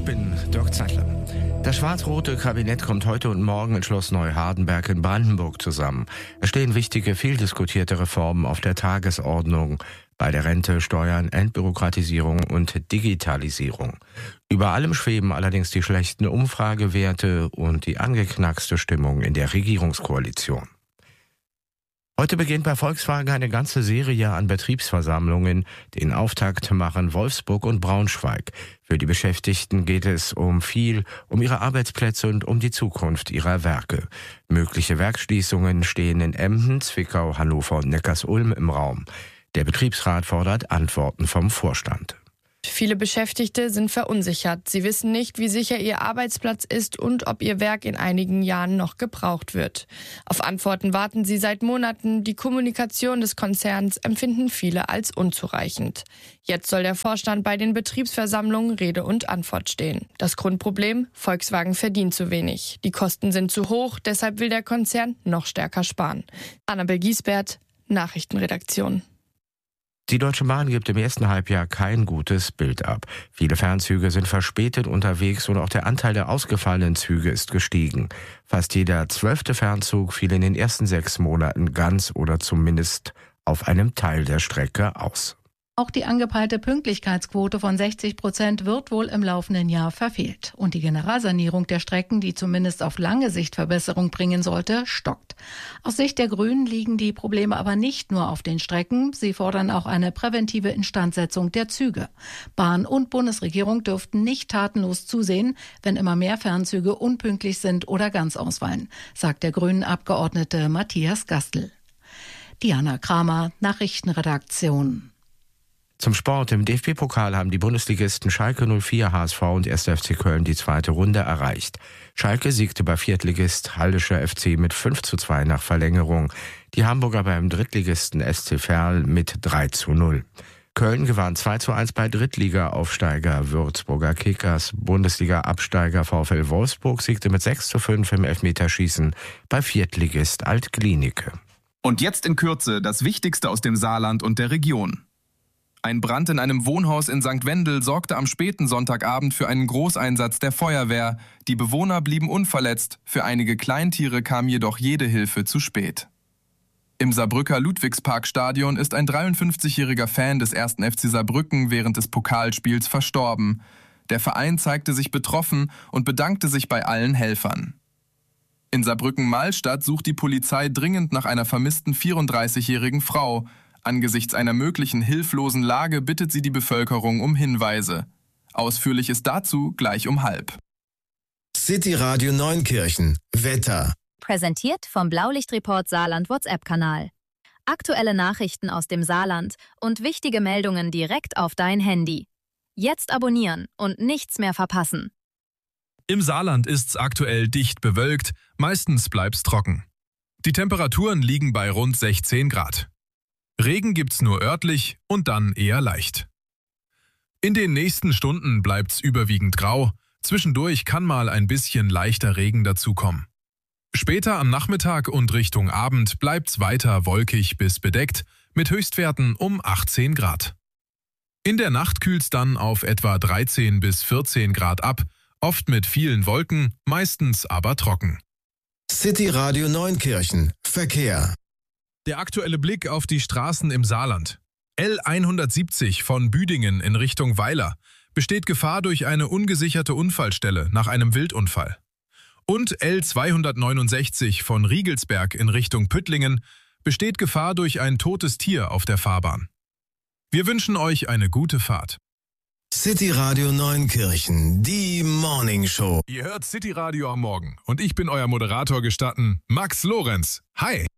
Ich bin Dirk Zeitler. Das schwarz-rote Kabinett kommt heute und morgen in Schloss Neuhardenberg in Brandenburg zusammen. Es stehen wichtige, viel diskutierte Reformen auf der Tagesordnung. Bei der Rente, Steuern, Entbürokratisierung und Digitalisierung. Über allem schweben allerdings die schlechten Umfragewerte und die angeknackste Stimmung in der Regierungskoalition. Heute beginnt bei Volkswagen eine ganze Serie an Betriebsversammlungen. Den Auftakt machen Wolfsburg und Braunschweig. Für die Beschäftigten geht es um ihre Arbeitsplätze und um die Zukunft ihrer Werke. Mögliche Werksschließungen stehen in Emden, Zwickau, Hannover und Neckarsulm im Raum. Der Betriebsrat fordert Antworten vom Vorstand. Viele Beschäftigte sind verunsichert. Sie wissen nicht, wie sicher ihr Arbeitsplatz ist und ob ihr Werk in einigen Jahren noch gebraucht wird. Auf Antworten warten sie seit Monaten. Die Kommunikation des Konzerns empfinden viele als unzureichend. Jetzt soll der Vorstand bei den Betriebsversammlungen Rede und Antwort stehen. Das Grundproblem: Volkswagen verdient zu wenig. Die Kosten sind zu hoch, deshalb will der Konzern noch stärker sparen. Annabel Giesbert, Nachrichtenredaktion. Die Deutsche Bahn gibt im ersten Halbjahr kein gutes Bild ab. Viele Fernzüge sind verspätet unterwegs und auch der Anteil der ausgefallenen Züge ist gestiegen. Fast jeder 12. Fernzug fiel in den ersten 6 Monaten ganz oder zumindest auf einem Teil der Strecke aus. Auch die angepeilte Pünktlichkeitsquote von 60% wird wohl im laufenden Jahr verfehlt. Und die Generalsanierung der Strecken, die zumindest auf lange Sicht Verbesserung bringen sollte, stockt. Aus Sicht der Grünen liegen die Probleme aber nicht nur auf den Strecken. Sie fordern auch eine präventive Instandsetzung der Züge. Bahn und Bundesregierung dürften nicht tatenlos zusehen, wenn immer mehr Fernzüge unpünktlich sind oder ganz ausfallen, sagt der Grünen-Abgeordnete Matthias Gastl. Diana Kramer, Nachrichtenredaktion. Zum Sport. Im DFB-Pokal haben die Bundesligisten Schalke 04, HSV und 1. FC Köln die zweite Runde erreicht. Schalke siegte bei Viertligist Hallischer FC mit 5:2 nach Verlängerung. Die Hamburger beim Drittligisten SC Verl mit 3:0. Köln gewann 2:1 bei Drittliga-Aufsteiger Würzburger Kickers. Bundesliga-Absteiger VfL Wolfsburg siegte mit 6:5 im Elfmeterschießen bei Viertligist Alt-Glienicke. Und jetzt in Kürze das Wichtigste aus dem Saarland und der Region. Ein Brand in einem Wohnhaus in St. Wendel sorgte am späten Sonntagabend für einen Großeinsatz der Feuerwehr. Die Bewohner blieben unverletzt, für einige Kleintiere kam jedoch jede Hilfe zu spät. Im Saarbrücker Ludwigsparkstadion ist ein 53-jähriger Fan des 1. FC Saarbrücken während des Pokalspiels verstorben. Der Verein zeigte sich betroffen und bedankte sich bei allen Helfern. In Saarbrücken-Malstadt sucht die Polizei dringend nach einer vermissten 34-jährigen Frau. Angesichts einer möglichen hilflosen Lage bittet sie die Bevölkerung um Hinweise. Ausführliches dazu gleich um 12:30. City Radio Neunkirchen. Wetter. Präsentiert vom Blaulichtreport Saarland WhatsApp-Kanal. Aktuelle Nachrichten aus dem Saarland und wichtige Meldungen direkt auf dein Handy. Jetzt abonnieren und nichts mehr verpassen. Im Saarland ist's aktuell dicht bewölkt, meistens bleibt's trocken. Die Temperaturen liegen bei rund 16 Grad. Regen gibt's nur örtlich und dann eher leicht. In den nächsten Stunden bleibt's überwiegend grau, zwischendurch kann mal ein bisschen leichter Regen dazukommen. Später am Nachmittag und Richtung Abend bleibt's weiter wolkig bis bedeckt, mit Höchstwerten um 18 Grad. In der Nacht kühlt's dann auf etwa 13 bis 14 Grad ab, oft mit vielen Wolken, meistens aber trocken. City Radio Neunkirchen. Verkehr. Der aktuelle Blick auf die Straßen im Saarland. L170 von Büdingen in Richtung Weiler. Besteht Gefahr durch eine ungesicherte Unfallstelle nach einem Wildunfall. Und L269 von Riegelsberg in Richtung Püttlingen. Besteht Gefahr durch ein totes Tier auf der Fahrbahn. Wir wünschen euch eine gute Fahrt. City Radio Neunkirchen, die Morning Show. Ihr hört City Radio am Morgen und ich bin euer Moderator gestatten, Max Lorenz. Hi!